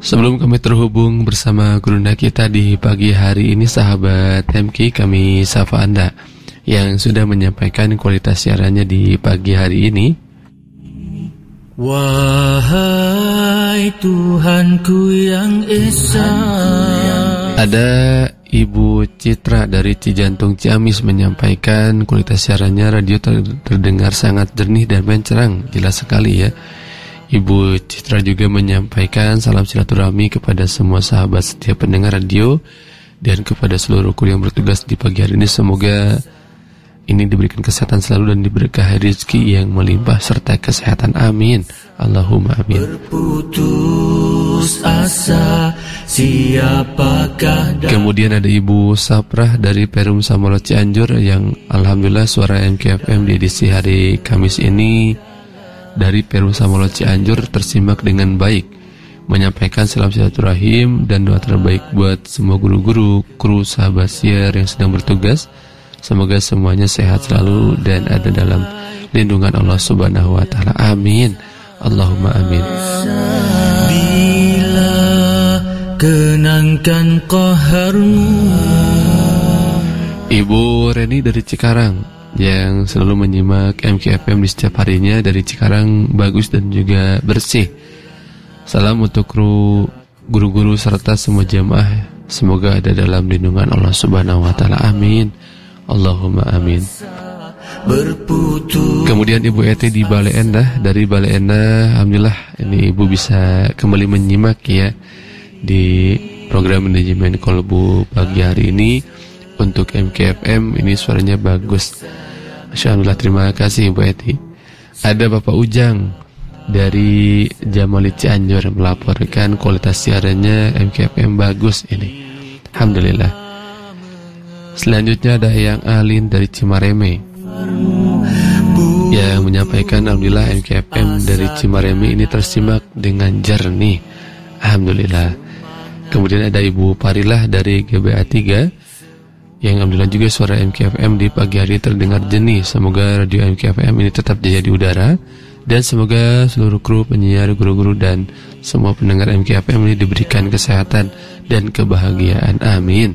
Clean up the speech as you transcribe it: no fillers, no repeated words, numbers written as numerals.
Sebelum kami terhubung bersama gurunda kita di pagi hari ini, sahabat MK, kami sapa Anda yang sudah menyampaikan kualitas siarannya di pagi hari ini. Wahai Tuhanku yang Esa. Ada Ibu Citra dari Cijantung Ciamis menyampaikan kualitas siarannya radio terdengar sangat jernih dan mencerang, jelas sekali ya. Ibu Citra juga menyampaikan salam silaturahmi kepada semua sahabat setiap pendengar radio dan kepada seluruh kru yang bertugas di pagi hari ini. Semoga ini diberikan kesehatan selalu dan diberkahi rezeki yang melimpah serta kesehatan. Amin. Allahumma amin. Berputus asa, siapakah kemudian ada Ibu Saprah dari Perum Samolo Cianjur yang alhamdulillah suara MKFM di edisi hari Kamis ini dari Perum Samolo Cianjur tersimak dengan baik, menyampaikan salam silaturahim dan doa terbaik buat semua guru-guru, kru sahabat siar yang sedang bertugas. Semoga semuanya sehat selalu dan ada dalam lindungan Allah Subhanahu wa taala. Amin. Allahumma amin. Bila kenangkan qaharmu. Ibu Reni dari Cikarang yang selalu menyimak MKFM di setiap harinya dari Cikarang bagus dan juga bersih. Salam untuk kru, guru-guru serta semua jamaah. Semoga ada dalam lindungan Allah Subhanahu wa taala. Amin. Allahumma amin. Kemudian Ibu Eti di Bale Endah, dari Bale Endah, alhamdulillah ini Ibu bisa kembali menyimak ya di program manajemen kolbu pagi hari ini untuk MKFM. Ini suaranya bagus. Alhamdulillah, terima kasih Ibu Eti. Ada Bapak Ujang dari Jamalit Cianjur melaporkan kualitas siarannya MKFM bagus ini. Alhamdulillah. Selanjutnya ada yang Alin dari Cimareme yang menyampaikan alhamdulillah MKFM dari Cimareme ini tersimak dengan jernih. Alhamdulillah. Kemudian ada Ibu Parilah dari GBA 3 yang alhamdulillah juga suara MKFM di pagi hari terdengar jernih. Semoga radio MKFM ini tetap jaya di udara dan semoga seluruh kru, penyiar, guru-guru dan semua pendengar MKFM ini diberikan kesehatan dan kebahagiaan. Amin.